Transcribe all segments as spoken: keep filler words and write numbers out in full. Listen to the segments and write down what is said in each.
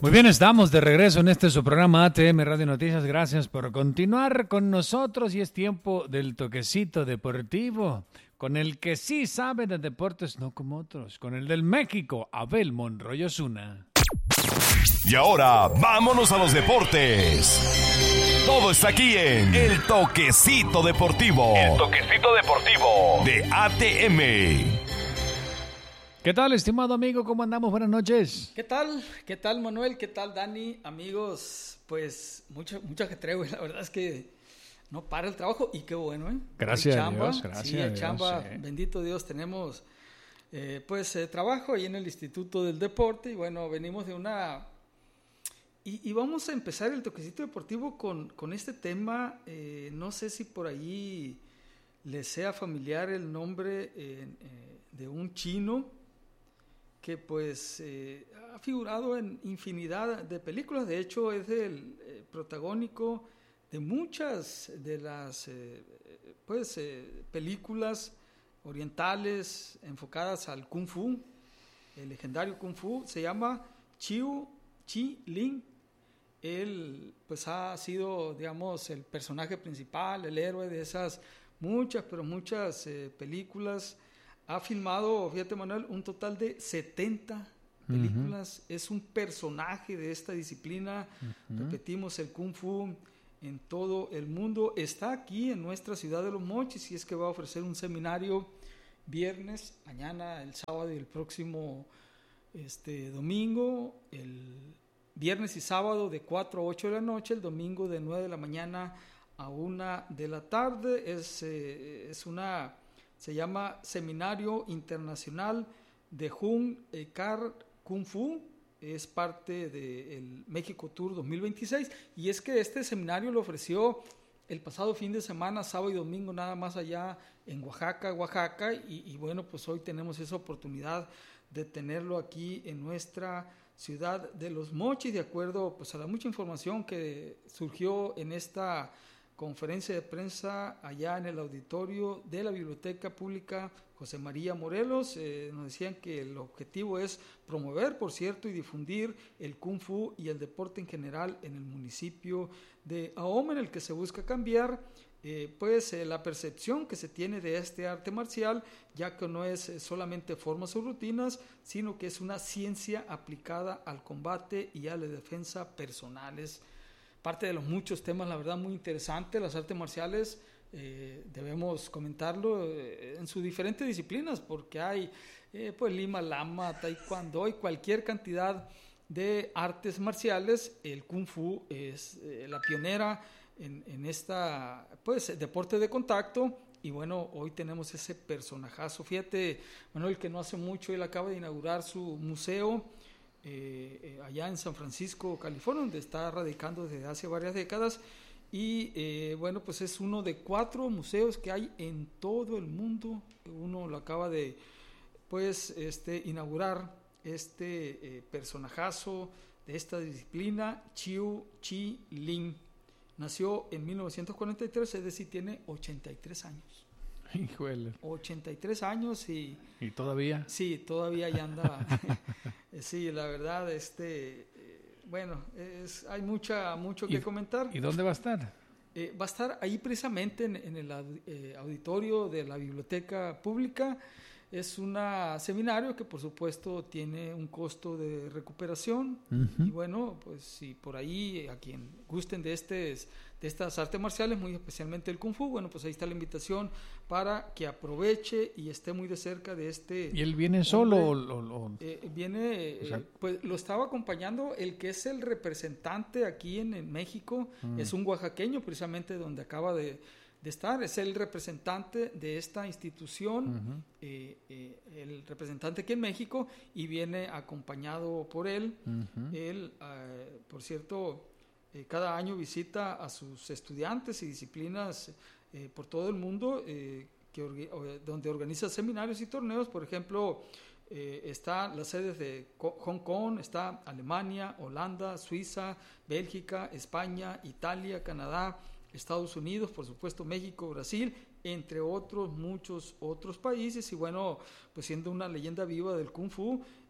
Muy bien, estamos de regreso en este su programa A T M Radio Noticias. Gracias por continuar con nosotros y es tiempo del toquecito deportivo, con el que sí sabe de deportes, no como otros, con el del México, Abel Monroy Osuna. Y ahora, vámonos a los deportes. Todo está aquí en El Toquecito Deportivo. El Toquecito Deportivo de A T M. ¿Qué tal, estimado amigo? ¿Cómo andamos? Buenas noches. ¿Qué tal? ¿Qué tal, Manuel? ¿Qué tal, Dani? Amigos, pues mucho, mucho ajetreo, la verdad es que no para el trabajo y qué bueno, ¿eh? Gracias a Dios, gracias sí, a Dios, chamba, sí. Bendito Dios, tenemos eh, pues eh, trabajo ahí en el Instituto del Deporte y bueno, venimos de una... Y, y vamos a empezar el toquecito deportivo con, con este tema, eh, no sé si por ahí les sea familiar el nombre eh, eh, de un chino que pues eh, ha figurado en infinidad de películas, de hecho es el eh, protagónico de muchas de las eh, pues, eh, películas orientales enfocadas al Kung Fu, el legendario Kung Fu, se llama Chiu Chi Ling. Él pues ha sido, digamos, el personaje principal, el héroe de esas muchas, pero muchas eh, películas. Ha filmado, fíjate Manuel, un total de setenta películas. Uh-huh. Es un personaje de esta disciplina. Uh-huh. Repetimos, el Kung Fu en todo el mundo. Está aquí en nuestra ciudad de Los Mochis y es que va a ofrecer un seminario viernes, mañana, el sábado y el próximo este, domingo. El viernes y sábado de cuatro a ocho de la noche, el domingo de nueve de la mañana a una de la tarde. Es, eh, es una... Se llama Seminario Internacional de Hun Kar Kung Fu, es parte del México Tour dos mil veintiséis y es que este seminario lo ofreció el pasado fin de semana, sábado y domingo, nada más allá en Oaxaca, Oaxaca y, y bueno, pues hoy tenemos esa oportunidad de tenerlo aquí en nuestra ciudad de Los Mochis, de acuerdo pues a la mucha información que surgió en esta conferencia de prensa allá en el auditorio de la Biblioteca Pública José María Morelos. Eh, nos decían que el objetivo es promover, por cierto, y difundir el Kung Fu y el deporte en general en el municipio de Ahome, en el que se busca cambiar eh, pues eh, la percepción que se tiene de este arte marcial, ya que no es eh, solamente formas o rutinas, sino que es una ciencia aplicada al combate y a la defensa personales. Parte de los muchos temas, la verdad, muy interesante. Las artes marciales, eh, debemos comentarlo eh, en sus diferentes disciplinas, porque hay eh, pues Lima Lama, Taekwondo y cualquier cantidad de artes marciales. El Kung Fu es eh, la pionera en, en esta pues deporte de contacto. Y bueno, hoy tenemos ese personajazo. Fíjate, Manuel, que no hace mucho él acaba de inaugurar su museo Eh, eh, allá en San Francisco, California, donde está radicando desde hace varias décadas y eh, bueno, pues es uno de cuatro museos que hay en todo el mundo. Uno lo acaba de pues este inaugurar este eh, personajazo de esta disciplina, Chiu Chi Ling. Nació en mil novecientos cuarenta y tres, es decir, tiene ochenta y tres años. Híjole. ochenta y tres años y... ¿Y todavía? Sí, todavía ya anda. Sí, la verdad, este... Eh, bueno, es, hay mucha, mucho que comentar. ¿Y dónde va a estar? Eh, va a estar ahí precisamente en, en el eh, auditorio de la Biblioteca Pública. Es un seminario que por supuesto tiene un costo de recuperación. Uh-huh. Y bueno, pues si por ahí a quien gusten de, este, de estas artes marciales, muy especialmente el Kung Fu, bueno, pues ahí está la invitación para que aproveche y esté muy de cerca de este... ¿Y él viene solo o, o, o... Eh, viene, o sea, eh, pues lo estaba acompañando el que es el representante aquí en, en México, uh-huh. Es un oaxaqueño precisamente donde acaba de... de estar, es el representante de esta institución, uh-huh. eh, eh, el representante aquí en México, y viene acompañado por él. Uh-huh. Él, eh, por cierto, eh, cada año visita a sus estudiantes y disciplinas eh, por todo el mundo, eh, que or- donde organiza seminarios y torneos. Por ejemplo, eh, están las sedes de Hong Kong, está Alemania, Holanda, Suiza, Bélgica, España, Italia, Canadá, Estados Unidos, por supuesto México, Brasil, entre otros muchos otros países. Y bueno, pues siendo una leyenda viva del Kung Fu,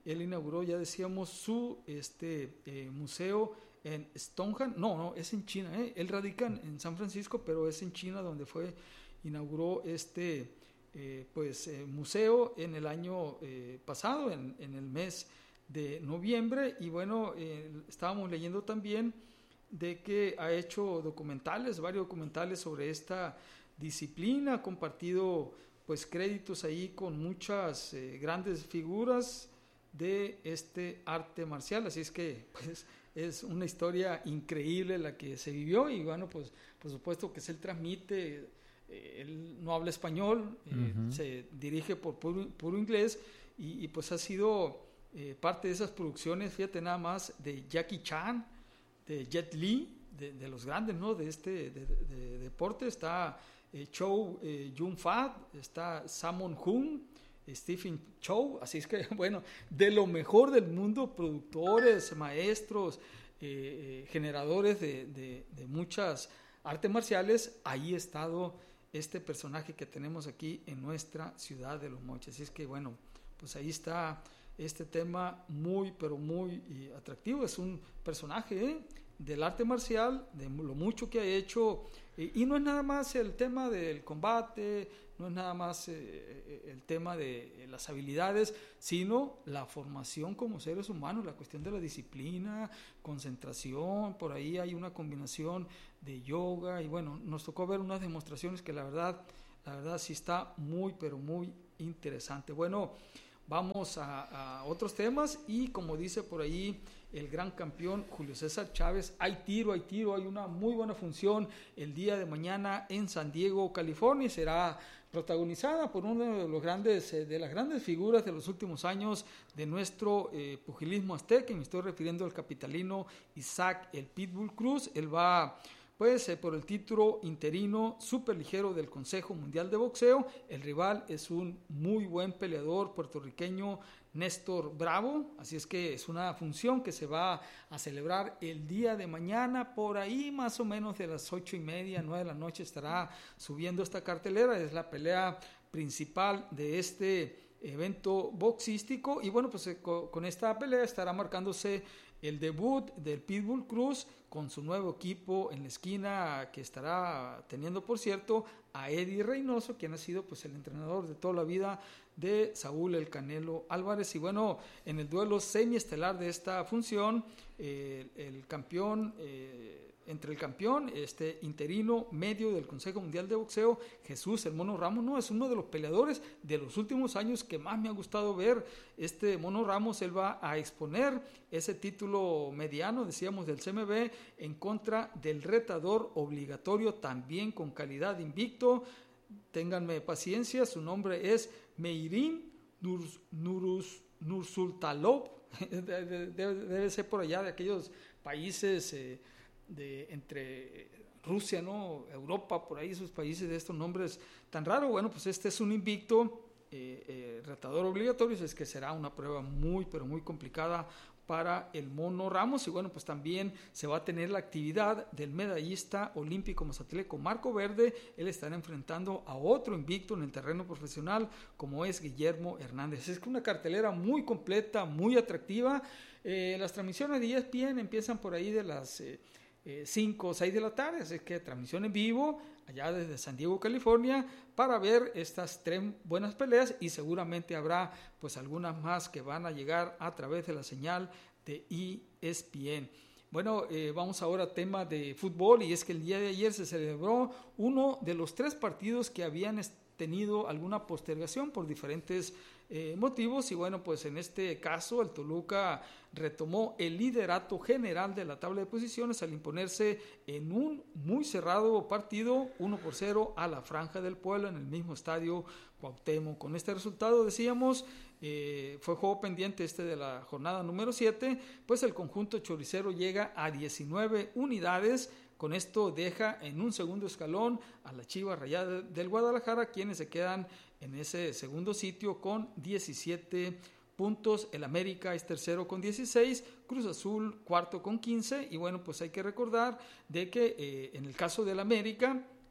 él inauguró, ya decíamos, su este, eh, museo en Stonehenge. No, no, es en China. ¿eh? Él radica en San Francisco, pero es en China donde fue, inauguró este eh, pues, eh, museo en el año eh, pasado, en, en el mes de noviembre. Y bueno, eh, estábamos leyendo también de que ha hecho documentales, varios documentales sobre esta disciplina, ha compartido pues créditos ahí con muchas eh, grandes figuras de este arte marcial, así es que pues es una historia increíble la que se vivió. Y bueno, pues por supuesto que él transmite, eh, él no habla español, eh, uh-huh. se dirige por puro, puro inglés, y, y pues ha sido eh, parte de esas producciones, fíjate nada más, de Jackie Chan, de Jet Li, de, de los grandes, ¿no? De este de, de, de deporte. Está eh, Chow eh, Yun-fat, está Samon Hun, Stephen Chow, así es que bueno, de lo mejor del mundo, productores, maestros, eh, eh, generadores de, de, de muchas artes marciales. Ahí ha estado este personaje que tenemos aquí en nuestra ciudad de Los Mochis. Así es que bueno, pues ahí está este tema muy, pero muy eh, atractivo. Es un personaje ¿eh? del arte marcial, de lo mucho que ha hecho, eh, y no es nada más el tema del combate, no es nada más eh, el tema de las habilidades, sino la formación como seres humanos, la cuestión de la disciplina, concentración. Por ahí hay una combinación de yoga, y bueno, nos tocó ver unas demostraciones que la verdad, la verdad sí está muy, pero muy interesante. Bueno, vamos a, a otros temas, y como dice por ahí el gran campeón Julio César Chávez, hay tiro, hay tiro, hay una muy buena función el día de mañana en San Diego, California. Será protagonizada por uno de los grandes, eh, de las grandes figuras de los últimos años de nuestro eh, pugilismo azteca, y me estoy refiriendo al capitalino Isaac el Pitbull Cruz. Él va pues eh, por el título interino superligero del Consejo Mundial de Boxeo. El rival es un muy buen peleador puertorriqueño, Néstor Bravo, así es que es una función que se va a celebrar el día de mañana, por ahí más o menos de las ocho y media, nueve de la noche estará subiendo esta cartelera. Es la pelea principal de este evento boxístico, y bueno, pues eh, con, con esta pelea estará marcándose el debut del Pitbull Cruz con su nuevo equipo en la esquina, que estará teniendo, por cierto, a Eddie Reynoso, quien ha sido pues el entrenador de toda la vida de Saúl El Canelo Álvarez. Y bueno, en el duelo semiestelar de esta función, eh, el campeón, eh, entre el campeón este interino medio del Consejo Mundial de Boxeo, Jesús el Mono Ramos, no, es uno de los peleadores de los últimos años que más me ha gustado ver. Este Mono Ramos, él va a exponer ese título mediano, decíamos, del C M B, en contra del retador obligatorio, también con calidad invicto. Ténganme paciencia, su nombre es Meirin Nurs, Nurus, Nursultalov, debe, debe ser por allá de aquellos países eh, de entre Rusia, ¿no? Europa, por ahí esos países de estos nombres tan raros. Bueno, pues este es un invicto eh, eh, retador obligatorio, es que será una prueba muy, pero muy complicada para el Mono Ramos. Y bueno, pues también se va a tener la actividad del medallista olímpico mazatleco Marco Verde. Él estará enfrentando a otro invicto en el terreno profesional, como es Guillermo Hernández. Es que una cartelera muy completa, muy atractiva. Eh, las transmisiones de E S P N empiezan por ahí de las eh, cinco o seis de la tarde, así que transmisión en vivo allá desde San Diego, California, para ver estas tres buenas peleas, y seguramente habrá pues algunas más que van a llegar a través de la señal de E S P N. Bueno, eh, vamos ahora a tema de fútbol, y es que el día de ayer se celebró uno de los tres partidos que habían tenido alguna postergación por diferentes eh, motivos, y bueno, pues en este caso el Toluca retomó el liderato general de la tabla de posiciones al imponerse en un muy cerrado partido uno por cero a la Franja del Puebla en el mismo estadio Cuauhtémoc. Con este resultado, decíamos, eh, fue juego pendiente este de la jornada número siete, pues el conjunto choricero llega a diecinueve unidades. Con esto deja en un segundo escalón a la Chivas Rayadas del Guadalajara, quienes se quedan en ese segundo sitio con diecisiete puntos. El América es tercero con dieciséis, Cruz Azul cuarto con quince, y bueno, pues hay que recordar de que eh, en el caso del América,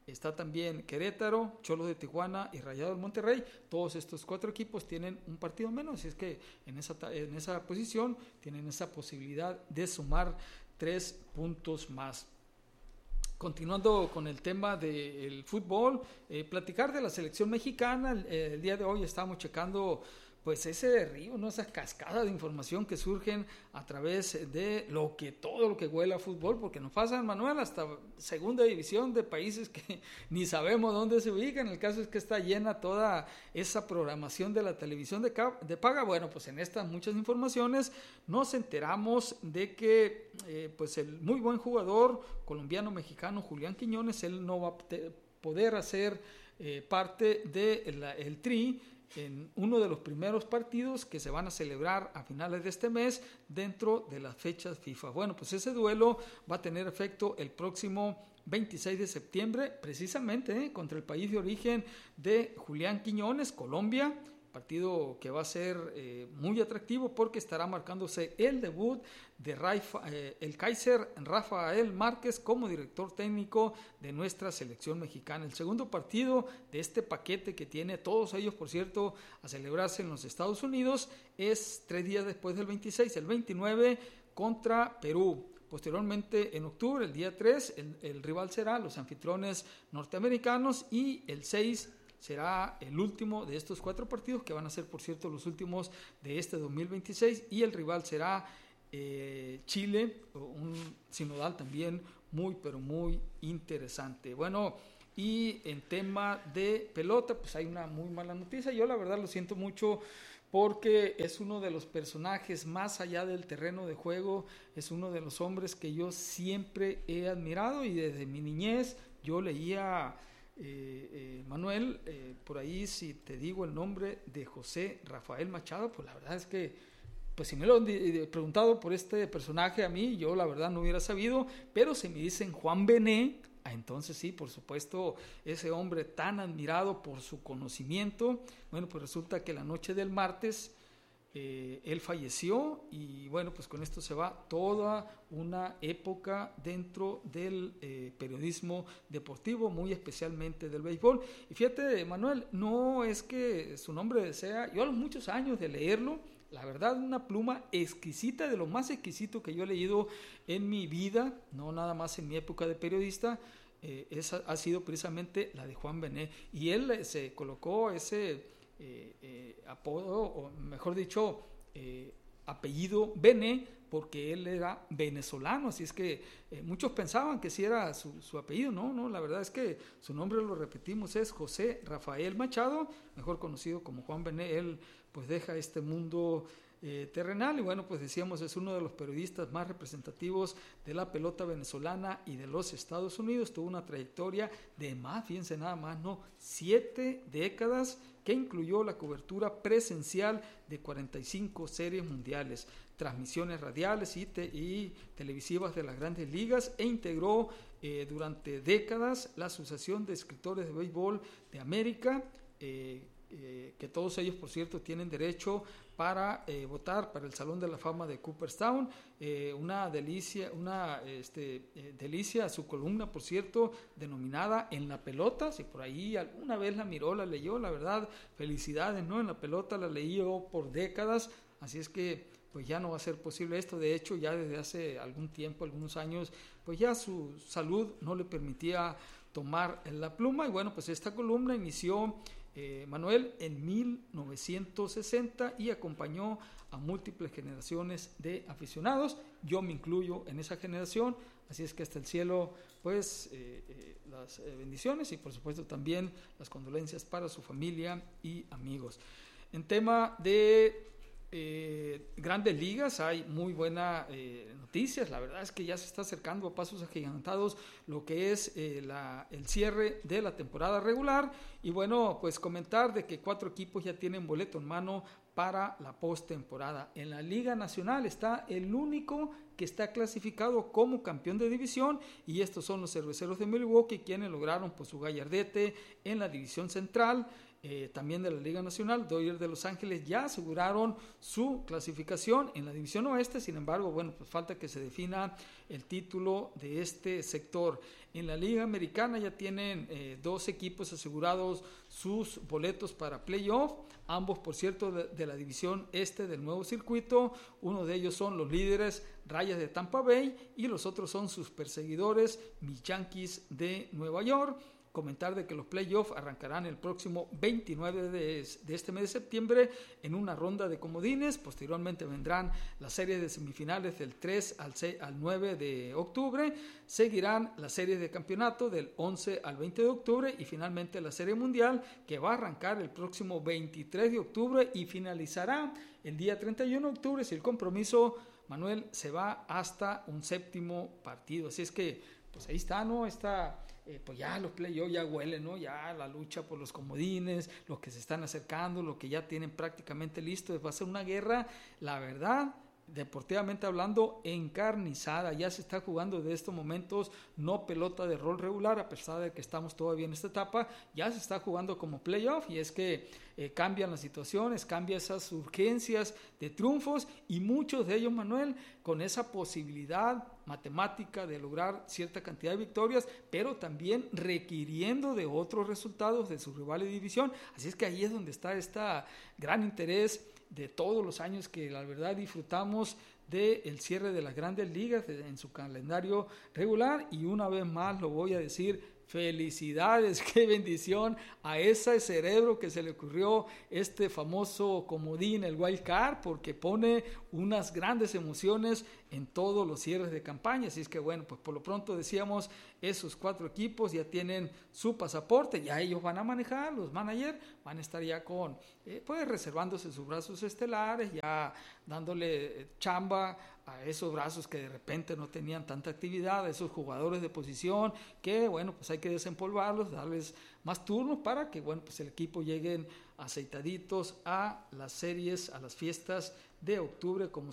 está también Querétaro, Cholos de Tijuana y Rayados del Monterrey. Todos estos cuatro equipos tienen un partido menos, así es que en esa, en esa posición tienen esa posibilidad de sumar tres puntos más. Continuando con el tema del fútbol, eh, platicar de la selección mexicana. El, el día de hoy estamos checando pues ese río, ¿no? Esas cascadas de información que surgen a través de lo que todo lo que huele a fútbol, porque nos pasan, Manuel, hasta segunda división de países que ni sabemos dónde se ubican. El caso es que está llena toda esa programación de la televisión de, de paga. Bueno, pues en estas muchas informaciones nos enteramos de que eh, pues el muy buen jugador colombiano-mexicano Julián Quiñones, él no va a poder hacer eh, parte del de Tri en uno de los primeros partidos que se van a celebrar a finales de este mes dentro de las fechas FIFA. Bueno, pues ese duelo va a tener efecto el próximo veintiséis de septiembre, precisamente eh, contra el país de origen de Julián Quiñones, Colombia. Partido que va a ser eh, muy atractivo porque estará marcándose el debut de Rafa, eh, el Kaiser Rafael Márquez como director técnico de nuestra selección mexicana. El segundo partido de este paquete que tiene todos ellos, por cierto, a celebrarse en los Estados Unidos es tres días después del veintiséis, el veintinueve contra Perú. Posteriormente, en octubre, el día tres, el, el rival será los anfitriones norteamericanos y el seis será el último de estos cuatro partidos que van a ser, por cierto, los últimos de este dos mil veintiséis, y el rival será eh, Chile, un sinodal también muy, pero muy interesante. Bueno, y en tema de pelota, pues hay una muy mala noticia. Yo la verdad lo siento mucho porque es uno de los personajes más allá del terreno de juego, es uno de los hombres que yo siempre he admirado y desde mi niñez yo leía... Eh, eh, Manuel, eh, por ahí si te digo el nombre de José Rafael Machado, pues la verdad es que pues si me lo han preguntado por este personaje a mí, yo la verdad no hubiera sabido, pero si me dicen Juan Bené, ah, entonces sí, por supuesto, ese hombre tan admirado por su conocimiento. Bueno, pues resulta que la noche del martes Eh, él falleció y bueno, pues con esto se va toda una época dentro del eh, periodismo deportivo, muy especialmente del béisbol. Y fíjate, Manuel, no es que su nombre sea, yo a los muchos años de leerlo, la verdad, una pluma exquisita, de lo más exquisito que yo he leído en mi vida, no nada más en mi época de periodista, eh, esa ha sido precisamente la de Juan Bené. Y él eh, se colocó ese... Eh, eh, apodo, o mejor dicho, eh, apellido Bené, porque él era venezolano, así es que eh, muchos pensaban que sí era su, su apellido. No, no, la verdad es que su nombre, lo repetimos, es José Rafael Machado, mejor conocido como Juan Bené. Él pues deja este mundo eh, terrenal y bueno, pues decíamos, es uno de los periodistas más representativos de la pelota venezolana y de los Estados Unidos. Tuvo una trayectoria de más, fíjense nada más, no, siete décadas, que incluyó la cobertura presencial de cuarenta y cinco series mundiales, transmisiones radiales y, te, y televisivas de las grandes ligas, e integró eh, durante décadas la Asociación de Escritores de Béisbol de América, eh, eh, que todos ellos, por cierto, tienen derecho para eh, votar para el Salón de la Fama de Cooperstown. Eh, una delicia, una este, eh, delicia su columna, por cierto, denominada En la Pelota. Si por ahí alguna vez la miró, la leyó, la verdad, felicidades, ¿no? En la Pelota la leí yo por décadas, así es que pues ya no va a ser posible esto. De hecho, ya desde hace algún tiempo, algunos años, pues ya su salud no le permitía tomar la pluma. Y bueno, pues esta columna inició eh, Manuel en mil novecientos sesenta y acompañó a múltiples generaciones de aficionados. Yo me incluyo en esa generación, así es que hasta el cielo, pues eh, eh, las eh, bendiciones y por supuesto también las condolencias para su familia y amigos. En tema de Eh, grandes ligas, hay muy buenas eh, noticias. La verdad es que ya se está acercando a pasos agigantados lo que es eh, la, el cierre de la temporada regular. Y bueno, pues comentar de que cuatro equipos ya tienen boleto en mano para la postemporada. En la Liga Nacional está el único que está clasificado como campeón de división, y estos son los Cerveceros de Milwaukee, quienes lograron pues su gallardete en la división central. eh, también de la Liga Nacional. Dodgers de Los Ángeles ya aseguraron su clasificación en la División Oeste, sin embargo, bueno, pues falta que se defina el título de este sector. En la Liga Americana ya tienen eh, dos equipos asegurados sus boletos para playoff, ambos por cierto de, de la División Este del nuevo circuito. Uno de ellos son los líderes Rayas de Tampa Bay y los otros son sus perseguidores, mis Yankees de Nueva York. Comentar de que los playoffs arrancarán el próximo veintinueve de, de este mes de septiembre en una ronda de comodines. Posteriormente vendrán las series de semifinales del tres al, seis, al nueve de octubre. Seguirán las series de campeonato del once al veinte de octubre y finalmente la serie mundial, que va a arrancar el próximo veintitrés de octubre y finalizará el día treinta y uno de octubre si el compromiso, Manuel, se va hasta un séptimo partido. Así es que pues ahí está, ¿no? Está... Eh, pues ya los playoffs ya huelen, ¿no? Ya la lucha por los comodines, los que se están acercando, los que ya tienen prácticamente listo. Va a ser una guerra, la verdad, deportivamente hablando, encarnizada. Ya se está jugando de estos momentos no pelota de rol regular, a pesar de que estamos todavía en esta etapa, ya se está jugando como playoff, y es que eh, cambian las situaciones, cambian esas urgencias de triunfos, y muchos de ellos, Manuel, con esa posibilidad matemática de lograr cierta cantidad de victorias, pero también requiriendo de otros resultados de sus rivales de división. Así es que ahí es donde está este gran interés de todos los años que la verdad disfrutamos del cierre de las grandes ligas de, en su calendario regular. Y una vez más lo voy a decir, felicidades, qué bendición a ese cerebro que se le ocurrió este famoso comodín, el wild card, porque pone unas grandes emociones en todos los cierres de campaña. Así es que bueno, pues por lo pronto decíamos, esos cuatro equipos ya tienen su pasaporte, ya ellos van a manejar, los managers van a estar ya con, eh, pues reservándose sus brazos estelares, ya dándole chamba a esos brazos que de repente no tenían tanta actividad, a esos jugadores de posición que bueno, pues hay que desempolvarlos, darles más turnos para que bueno, pues el equipo lleguen aceitaditos a las series, a las fiestas de octubre, como